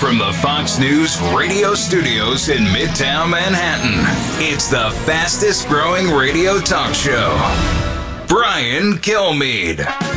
From the Fox News radio studios in Midtown Manhattan, it's the fastest growing radio talk show. Brian Kilmeade.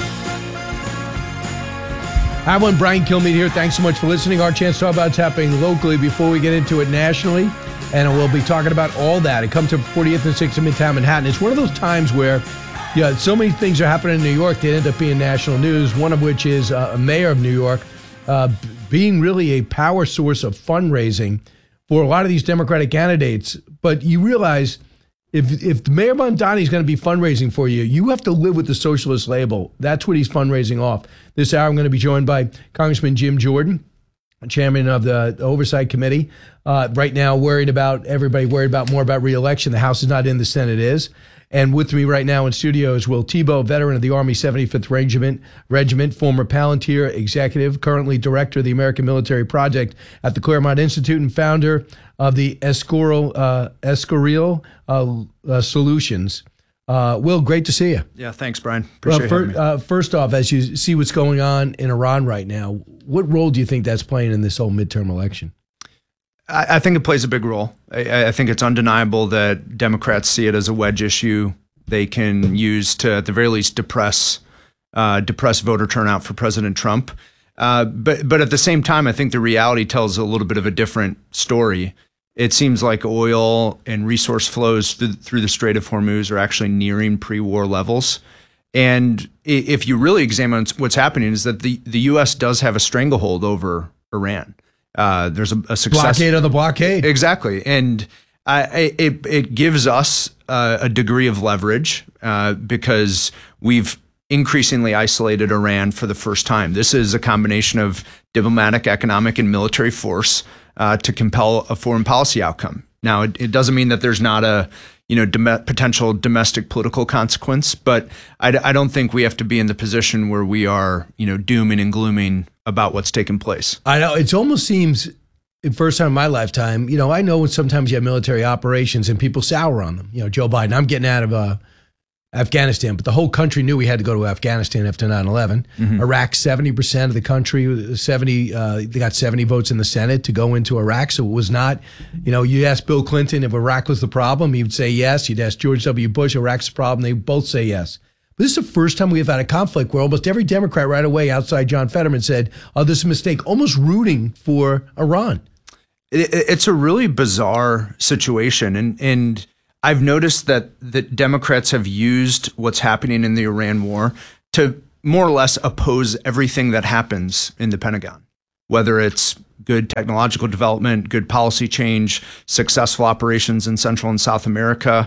Hi, everyone. Brian Kilmeade here. Thanks so much for listening. Our chance to talk about what's happening locally before we get into it nationally. And we'll be talking about all that. It comes to 40th and 6th in Midtown Manhattan. It's one of those times where so many things are happening in New York that end up being national news, one of which is a mayor of New York being really a power source of fundraising for a lot of these Democratic candidates. But you realize if Mayor Mamdani is going to be fundraising for you, you have to live with the socialist label. That's what he's fundraising off. This hour, I'm going to be joined by Congressman Jim Jordan, chairman of the Oversight Committee. Right now, everybody worried about more about re-election. The House is not in, the Senate is. And with me right now in studio is Will Tebow, veteran of the Army 75th Regiment, former Palantir executive, currently director of the American Military Project at the Claremont Institute, and founder of the Escorial Solutions. Will, great to see you. Yeah, thanks, Brian. Appreciate having me. First off, as you see what's going on in Iran right now, what role do you think that's playing in this whole midterm election? I think it plays a big role. I think it's undeniable that Democrats see it as a wedge issue they can use to, at the very least, depress voter turnout for President Trump. But at the same time, I think the reality tells a little bit of a different story. It seems like oil and resource flows through the Strait of Hormuz are actually nearing pre-war levels. And if you really examine what's happening, is that the U.S. does have a stranglehold over Iran. There's a success blockade of the blockade. Exactly. And it gives us a degree of leverage because we've increasingly isolated Iran for the first time. This is a combination of diplomatic, economic, and military force to compel a foreign policy outcome. Now, it doesn't mean that there's not a potential domestic political consequence, but I don't think we have to be in the position where we are dooming and glooming about what's taken place. I know it almost seems, the first time in my lifetime, I know when sometimes you have military operations and people sour on them. Joe Biden, I'm getting out of Afghanistan, but the whole country knew we had to go to Afghanistan after 9/11. Mm-hmm. Iraq, 70% of the country, they got 70 votes in the Senate to go into Iraq. So it was not, you asked Bill Clinton if Iraq was the problem, he would say yes. You'd ask George W. Bush, Iraq's the problem, they both say yes. But this is the first time we've had a conflict where almost every Democrat right away outside John Fetterman said, oh, this is a mistake, almost rooting for Iran. It's a really bizarre situation. And I've noticed that the Democrats have used what's happening in the Iran war to more or less oppose everything that happens in the Pentagon, whether it's good technological development, good policy change, successful operations in Central and South America.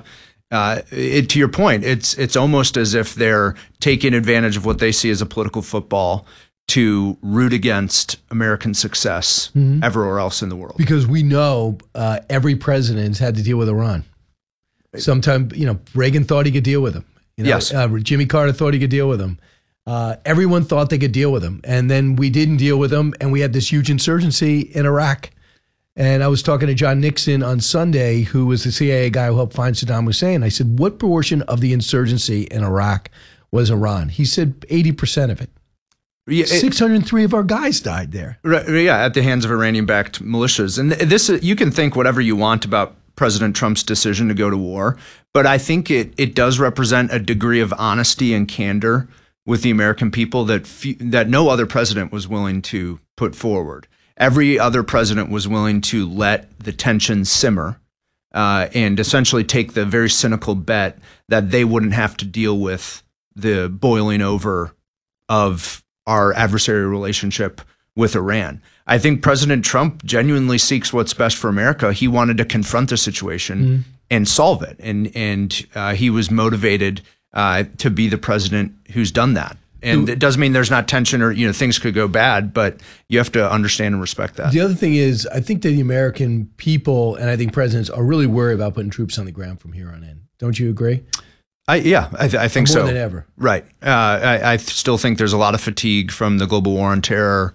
To your point, it's almost as if they're taking advantage of what they see as a political football to root against American success everywhere else in the world. Because we know every president's had to deal with Iran. Sometimes, Reagan thought he could deal with him. Yes. Jimmy Carter thought he could deal with him. Everyone thought they could deal with him. And then we didn't deal with him, and we had this huge insurgency in Iraq. And I was talking to John Nixon on Sunday, who was the CIA guy who helped find Saddam Hussein. I said, what portion of the insurgency in Iraq was Iran? He said 80% of it. Yeah, 603 of our guys died there. Right, yeah, at the hands of Iranian-backed militias. And this, you can think whatever you want about President Trump's decision to go to war, but I think it does represent a degree of honesty and candor with the American people that no other president was willing to put forward. Every other president was willing to let the tension simmer and essentially take the very cynical bet that they wouldn't have to deal with the boiling over of our adversarial relationship with Iran. I think President Trump genuinely seeks what's best for America. He wanted to confront the situation and solve it. And he was motivated to be the president who's done that. And it doesn't mean there's not tension or, things could go bad, but you have to understand and respect that. The other thing is, I think that the American people and I think presidents are really worried about putting troops on the ground from here on in. Don't you agree? I think so. More than ever. Right. I still think there's a lot of fatigue from the global war on terror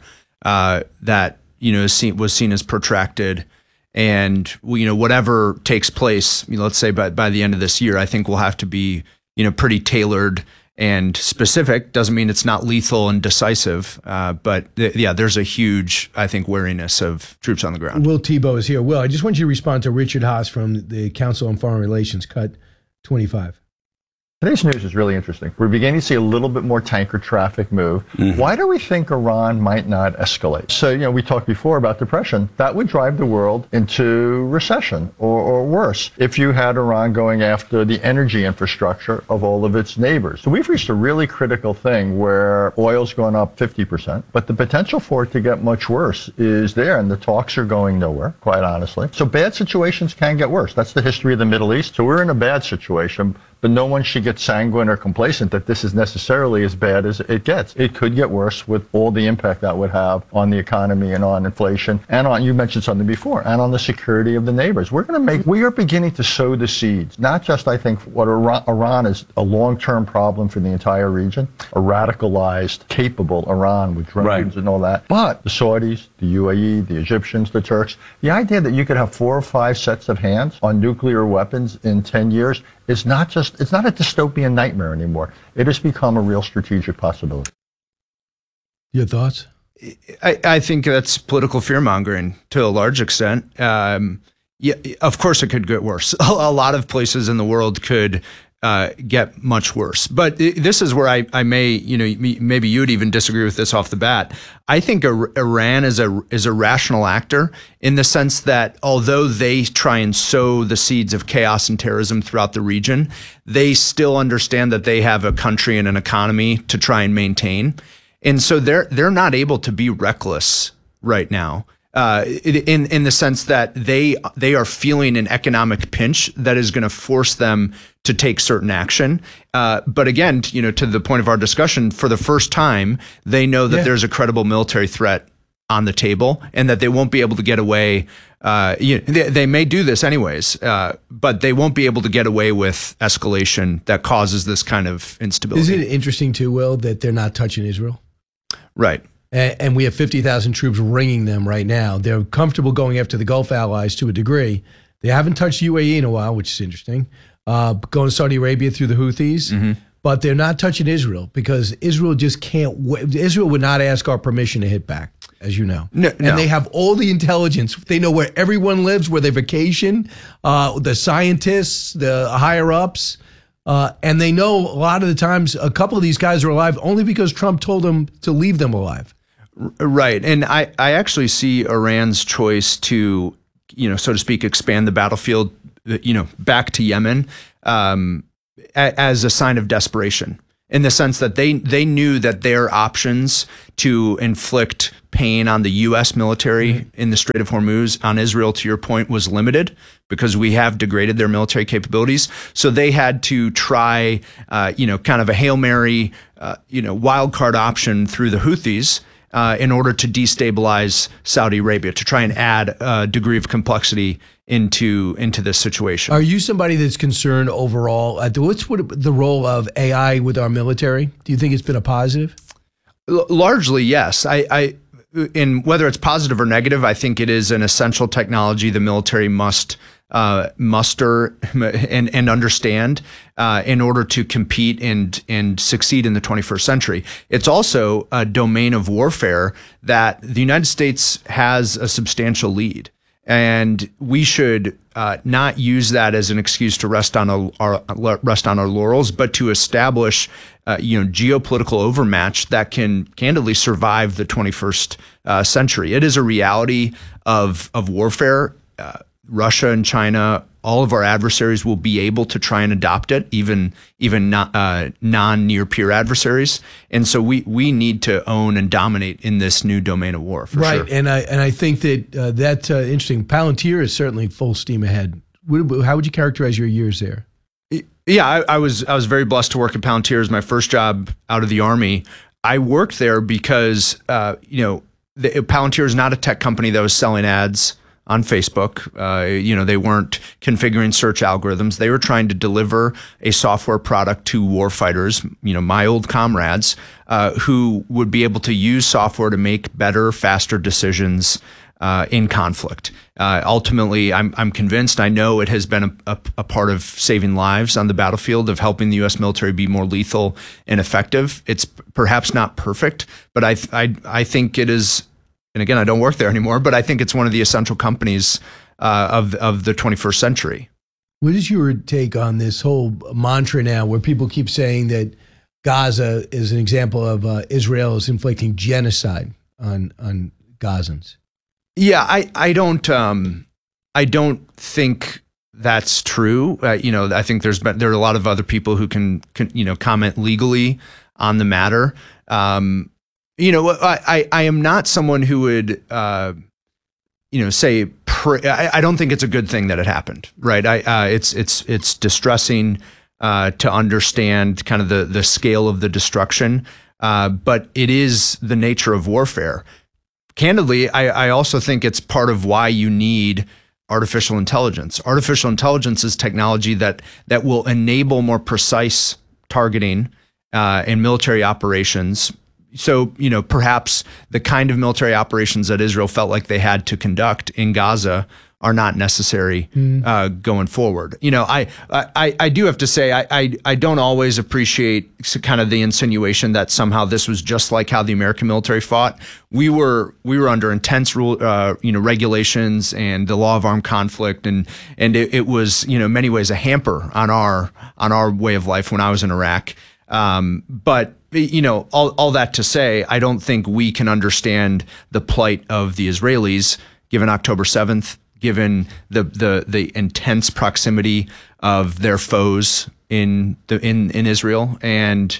that, was seen as protracted. And, whatever takes place, let's say by the end of this year, I think will have to be, pretty tailored and specific. Doesn't mean it's not lethal and decisive, but there's a huge, I think, wariness of troops on the ground. Will Tebow is here. Will, I just want you to respond to Richard Haas from the Council on Foreign Relations, cut 25. Today's news is really interesting. We're beginning to see a little bit more tanker traffic move. Why do we think Iran might not escalate? So, we talked before about depression. That would drive the world into recession or worse if you had Iran going after the energy infrastructure of all of its neighbors. So we've reached a really critical thing where oil's gone up 50%, but the potential for it to get much worse is there, and the talks are going nowhere, quite honestly. So bad situations can get worse. That's the history of the Middle East. So we're in a bad situation, but no one should get sanguine or complacent that this is necessarily as bad as it gets. It could get worse with all the impact that would have on the economy and on inflation and on, you mentioned something before, and on the security of the neighbors. We are beginning to sow the seeds, not just, I think, what Iran is a long-term problem for the entire region, a radicalized, capable Iran with drones and all that, but the Saudis, the UAE, the Egyptians, the Turks, the idea that you could have 4 or 5 sets of hands on nuclear weapons in 10 years it's not a dystopian nightmare anymore. It has become a real strategic possibility. Your thoughts? I think that's political fear-mongering to a large extent. Yeah, of course it could get worse. A lot of places in the world could get much worse. But this is where I may, maybe you'd even disagree with this off the bat. I think Iran is a rational actor in the sense that although they try and sow the seeds of chaos and terrorism throughout the region, they still understand that they have a country and an economy to try and maintain. And so they're not able to be reckless right now. In the sense that they are feeling an economic pinch that is going to force them to take certain action. But again, to the point of our discussion, for the first time, they know that there's a credible military threat on the table and that they won't be able to get away. They may do this anyways, but they won't be able to get away with escalation that causes this kind of instability. Isn't it interesting too, Will, that they're not touching Israel? Right. And we have 50,000 troops ringing them right now. They're comfortable going after the Gulf allies to a degree. They haven't touched UAE in a while, which is interesting. Going to Saudi Arabia through the Houthis. But they're not touching Israel because Israel just can't. Israel would not ask our permission to hit back, as you know. No. And they have all the intelligence. They know where everyone lives, where they vacation, the scientists, the higher-ups. And they know a lot of the times a couple of these guys are alive only because Trump told them to leave them alive. Right. And I actually see Iran's choice to, so to speak, expand the battlefield, back to Yemen as a sign of desperation, in the sense that they knew that their options to inflict pain on the U.S. military in the Strait of Hormuz, on Israel, to your point, was limited because we have degraded their military capabilities. So they had to try, kind of a Hail Mary, wild card option through the Houthis, in order to destabilize Saudi Arabia, to try and add a degree of complexity into this situation. Are you somebody that's concerned overall? What's the role of AI with our military? Do you think it's been a positive? Largely, yes. In whether it's positive or negative, I think it is an essential technology the military must muster and understand in order to compete and succeed in the 21st century. It's also a domain of warfare that the United States has a substantial lead. And we should not use that as an excuse to rest on our laurels, but to establish, geopolitical overmatch that can candidly survive the 21st century. It is a reality of warfare. Russia and China, all of our adversaries will be able to try and adopt it, even non-near peer adversaries. And so we need to own and dominate in this new domain of war, for sure. Right, and I think that that's interesting. Palantir is certainly full steam ahead. How would you characterize your years there? Yeah, I was very blessed to work at Palantir as my first job out of the Army. I worked there because Palantir is not a tech company that was selling ads on Facebook. They weren't configuring search algorithms. They were trying to deliver a software product to warfighters, my old comrades, who would be able to use software to make better, faster decisions in conflict. Ultimately, I'm convinced, I know it has been a part of saving lives on the battlefield, of helping the U.S. military be more lethal and effective. It's perhaps not perfect, but I think it is. And again, I don't work there anymore, but I think it's one of the essential companies of the 21st century. What is your take on this whole mantra now where people keep saying that Gaza is an example of Israel is inflicting genocide on Gazans? Yeah, I don't think that's true. I think there are a lot of other people who can comment legally on the matter. I am not someone who would, say, I don't think it's a good thing that it happened, right? It's distressing to understand kind of the scale of the destruction, but it is the nature of warfare. Candidly, I also think it's part of why you need artificial intelligence. Artificial intelligence is technology that will enable more precise targeting in military operations. So, perhaps the kind of military operations that Israel felt like they had to conduct in Gaza are not necessary going forward. I do have to say, I don't always appreciate kind of the insinuation that somehow this was just like how the American military fought. We were under intense regulations and the law of armed conflict, and it was, in many ways a hamper on our way of life when I was in Iraq. But all that to say, I don't think we can understand the plight of the Israelis given October 7th, given the intense proximity of their foes in Israel, and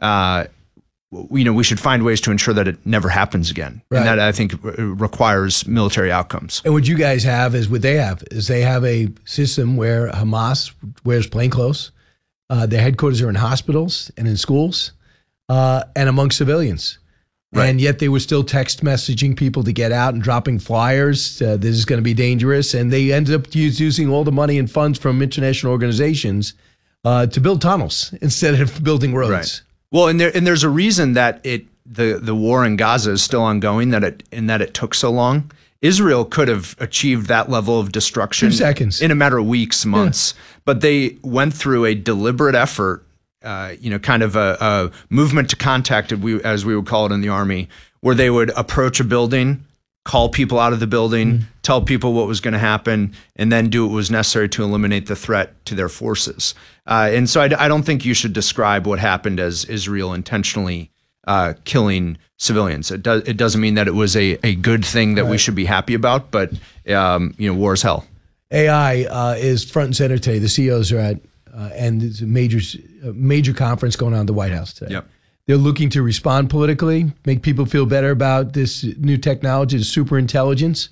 we should find ways to ensure that it never happens again, right. And that I think requires military outcomes. And what you guys have is they have a system where Hamas wears plainclothes. Their headquarters are in hospitals and in schools, and among civilians. Right. And yet they were still text messaging people to get out and dropping flyers. This is going to be dangerous. And they ended up using all the money and funds from international organizations to build tunnels instead of building roads. Right. Well, and there's a reason that the war in Gaza is still ongoing, that it took so long. Israel could have achieved that level of destruction 2 seconds in a matter of weeks, months, but they went through a deliberate effort, kind of a movement to contact, as we would call it in the Army, where they would approach a building, call people out of the building, tell people what was going to happen, and then do what was necessary to eliminate the threat to their forces. And so I don't think you should describe what happened as Israel intentionally killing civilians. It doesn't mean that it was a good thing that we should be happy about, but war is hell. AI is front and center today. The CEOs are at, and there's a major conference going on at the White House today. Yep. They're looking to respond politically, make people feel better about this new technology, the super intelligence.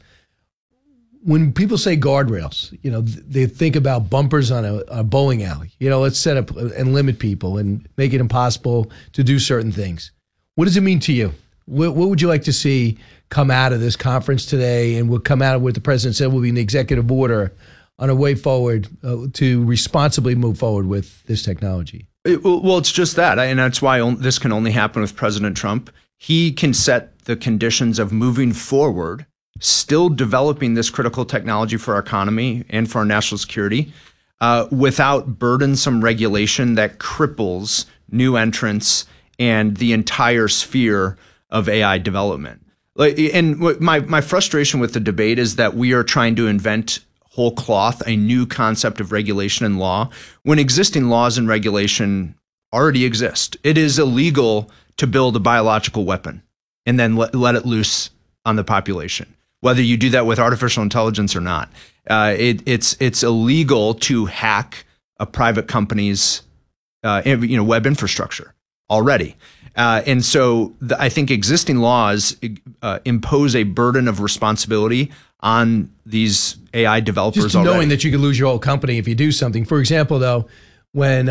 When people say guardrails, they think about bumpers on a bowling alley. Let's set up and limit people and make it impossible to do certain things. What does it mean to you? What would you like to see come out of this conference today, and what come out of what the president said will be an executive order on a way forward to responsibly move forward with this technology? Well, it's just that, and that's why this can only happen with President Trump. He can set the conditions of moving forward, still developing this critical technology for our economy and for our national security, without burdensome regulation that cripples new entrants and the entire sphere of AI development. And my frustration with the debate is that we are trying to invent whole cloth a new concept of regulation and law when existing laws and regulation already exist. It is illegal to build a biological weapon and then let it loose on the population, whether you do that with artificial intelligence or not. It's illegal to hack a private company's web infrastructure already. And so I think existing laws impose a burden of responsibility on these AI developers just already. Knowing that you could lose your whole company if you do something. For example, though, when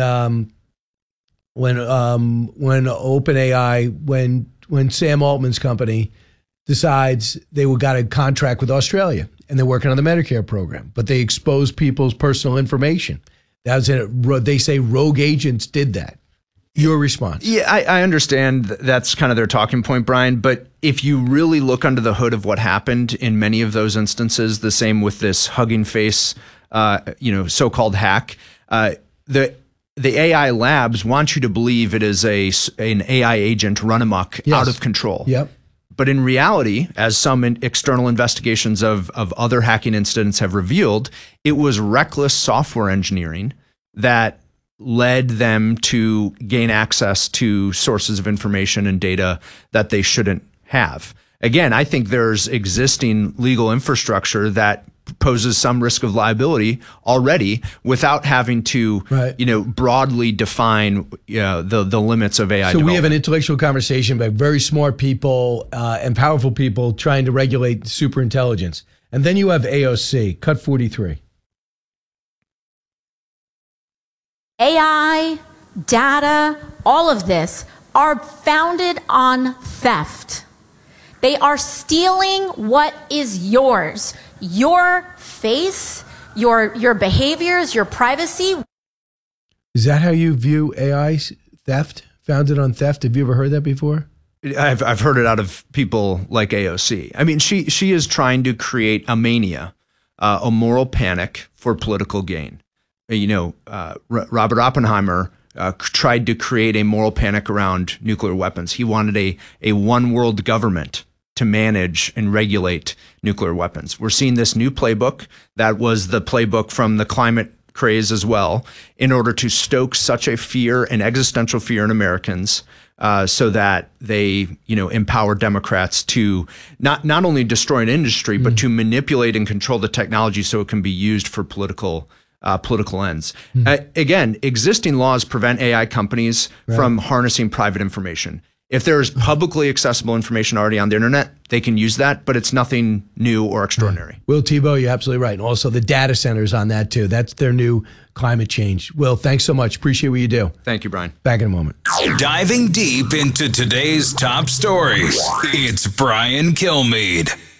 OpenAI, when Sam Altman's company decides they got a contract with Australia, and they're working on the Medicare program, but they expose people's personal information. That's it. They say rogue agents did that. Your response? Yeah, I understand that's kind of their talking point, Brian. But if you really look under the hood of what happened in many of those instances, the same with this Hugging Face, so-called hack, the AI labs want you to believe it is an AI agent run amok, out of control. Yep. But in reality, as some external investigations of other hacking incidents have revealed, it was reckless software engineering that led them to gain access to sources of information and data that they shouldn't have. Again, I think there's existing legal infrastructure that poses some risk of liability already without having to, broadly define the limits of AI. So we have an intellectual conversation by very smart people and powerful people trying to regulate superintelligence. And then you have AOC, cut 43. AI, data, all of this are founded on theft. They are stealing what is yours. Your face, your behaviors, your privacy. Is that how you view AI theft? Founded on theft? Have you ever heard that before? I've heard it out of people like AOC. I mean, she is trying to create a mania, a moral panic for political gain. Robert Oppenheimer tried to create a moral panic around nuclear weapons. He wanted a one world government to manage and regulate nuclear weapons. We're seeing this new playbook that was the playbook from the climate craze as well, in order to stoke such a fear and existential fear in Americans, so that they, empower Democrats to not only destroy an industry, but to manipulate and control the technology so it can be used for political ends. Again, existing laws prevent AI companies from harnessing private information. If there's publicly accessible information already on the internet, they can use that, but it's nothing new or extraordinary. Will Tebow, you're absolutely right. And also the data centers on that too. That's their new climate change. Will, thanks so much. Appreciate what you do. Thank you, Brian. Back in a moment. Diving deep into today's top stories, it's Brian Kilmeade.